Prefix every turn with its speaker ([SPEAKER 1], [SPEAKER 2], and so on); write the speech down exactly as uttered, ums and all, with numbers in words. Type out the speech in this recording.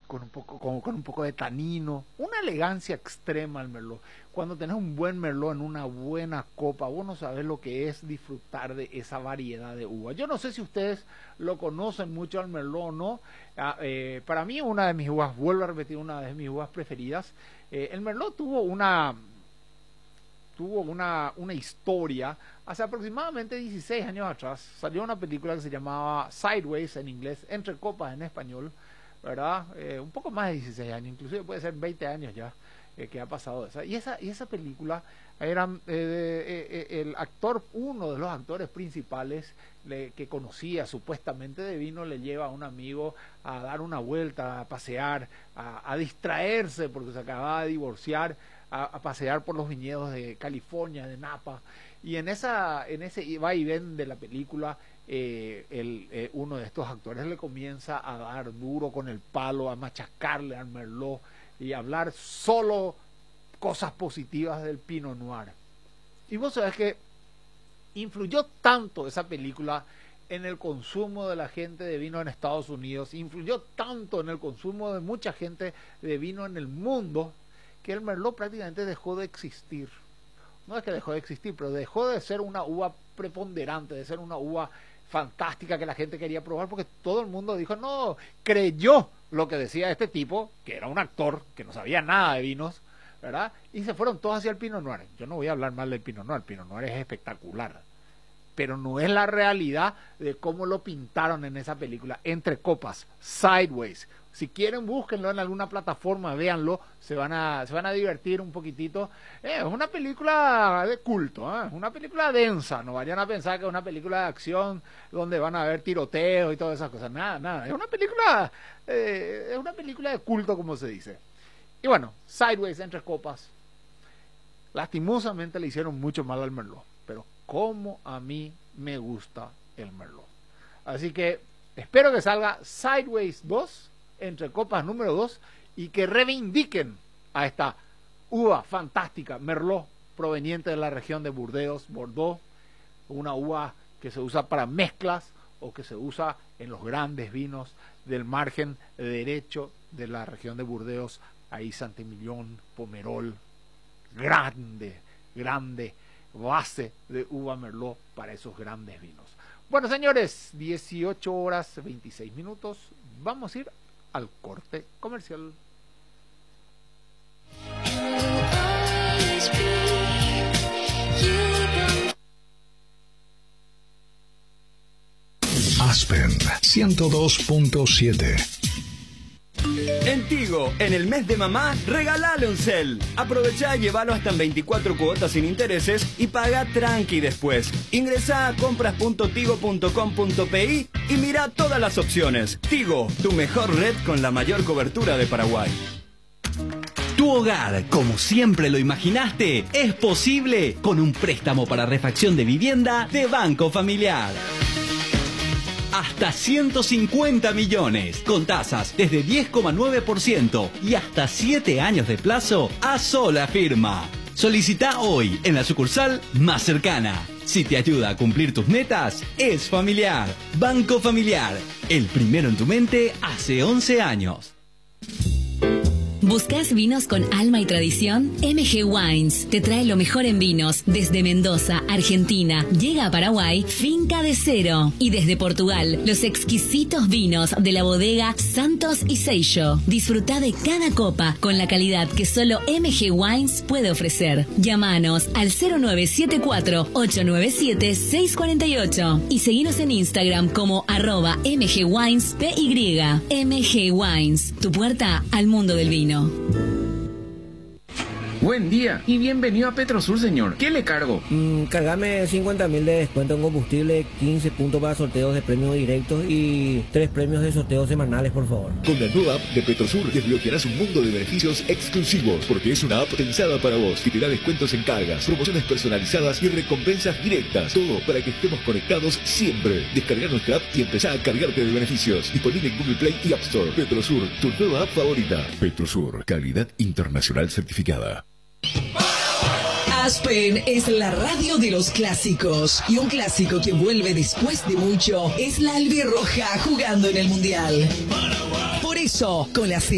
[SPEAKER 1] con un poco, con, con un poco de tanino, una elegancia extrema al Merlot. Cuando tenés un buen Merlot en una buena copa, vos no sabés lo que es disfrutar de esa variedad de uva. Yo no sé si ustedes lo conocen mucho al Merlot o no. Ah, eh, para mí una de mis uvas, vuelvo a repetir, una de mis uvas preferidas. Eh, el Merlot tuvo una tuvo una, una historia hace aproximadamente dieciséis años atrás. Salió una película que se llamaba Sideways en inglés, Entre Copas en español, ¿verdad? Eh, un poco más de dieciséis años, inclusive puede ser veinte años ya eh, que ha pasado esa. Y esa, y esa película era eh, eh, eh, el actor, uno de los actores principales le, que conocía supuestamente de vino, le lleva a un amigo a dar una vuelta, a pasear, a, a distraerse porque se acababa de divorciar, a, a pasear por los viñedos de California, de Napa. Y en esa en ese va y ven de la película, eh, el, eh, uno de estos actores le comienza a dar duro con el palo, a machacarle al Merlot y a hablar solo cosas positivas del Pinot Noir. Y vos sabés que influyó tanto esa película en el consumo de la gente de vino en Estados Unidos, influyó tanto en el consumo de mucha gente de vino en el mundo, que el Merlot prácticamente dejó de existir. No es que dejó de existir, pero dejó de ser una uva preponderante, de ser una uva fantástica que la gente quería probar, porque todo el mundo dijo, no, creyó lo que decía este tipo, que era un actor, que no sabía nada de vinos, ¿verdad? Y se fueron todos hacia el Pinot Noir. Yo no voy a hablar mal del Pinot Noir, el Pinot Noir es espectacular, pero no es la realidad de cómo lo pintaron en esa película, Entre Copas, Sideways. Si quieren, búsquenlo en alguna plataforma, véanlo, se van a, se van a divertir un poquitito. Eh, es una película de culto, ¿eh? Es una película densa, no vayan a pensar que es una película de acción donde van a haber tiroteos y todas esas cosas, nada, nada, es una película, eh, es una película de culto, como se dice. Y bueno, Sideways, Entre Copas, lastimosamente le hicieron mucho mal al Merlot, pero como a mí me gusta el Merlot. Así que espero que salga Sideways dos, Entre Copas número dos, y que reivindiquen a esta uva fantástica, Merlot, proveniente de la región de Burdeos, Bordeaux, una uva que se usa para mezclas o que se usa en los grandes vinos del margen derecho de la región de Burdeos, ahí Saint-Emilion, Pomerol, grande, grande base de uva Merlot para esos grandes vinos. Bueno, señores, dieciocho horas veintiséis minutos, vamos a ir al corte comercial.
[SPEAKER 2] Aspen ciento dos punto siete.
[SPEAKER 3] En Tigo, en el mes de mamá, regalale un cel. Aprovechá y llévalo hasta en veinticuatro cuotas sin intereses y paga tranqui después. Ingresá a compras punto tigo punto com punto pi y mira todas las opciones. Tigo, tu mejor red con la mayor cobertura de Paraguay.
[SPEAKER 4] Tu hogar, como siempre lo imaginaste, es posible con un préstamo para refacción de vivienda de Banco Familiar. Hasta ciento cincuenta millones, con tasas desde diez coma nueve por ciento y hasta siete años de plazo a sola firma. Solicita hoy en la sucursal más cercana. Si te ayuda a cumplir tus metas, es Familiar. Banco Familiar, el primero en tu mente hace once años.
[SPEAKER 5] ¿Buscas vinos con alma y tradición? M G Wines te trae lo mejor en vinos. Desde Mendoza, Argentina, llega a Paraguay Finca de Cero. Y desde Portugal, los exquisitos vinos de la bodega Santos y Seixo. Disfruta de cada copa con la calidad que solo M G Wines puede ofrecer. Llámanos al cero nueve siete cuatro, ocho nueve siete, seis cuatro ocho y seguinos en Instagram como arroba mgwinespy. M G Wines, tu puerta al mundo del vino.
[SPEAKER 6] Buen día y bienvenido a Petrosur, señor. ¿Qué le cargo?
[SPEAKER 7] Mm, cargame cincuenta mil de descuento en combustible, quince puntos para sorteos de premios directos y tres premios de sorteos semanales, por favor.
[SPEAKER 8] Con la nueva app de Petrosur desbloquearás un mundo de beneficios exclusivos, porque es una app pensada para vos, que te da descuentos en cargas, promociones personalizadas y recompensas directas. Todo para que estemos conectados siempre. Descarga nuestra app y empezá a cargarte de beneficios. Disponible en Google Play y App Store. Petrosur, tu nueva app favorita. Petrosur, calidad internacional certificada.
[SPEAKER 9] Aspen es la radio de los clásicos, y un clásico que vuelve después de mucho es la albirroja jugando en el Mundial. Por eso, con la